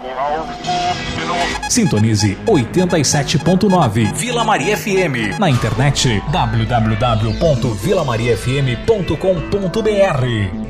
Sintonize 87.9 Vila Maria FM. Na internet www.vilamariafm.com.br.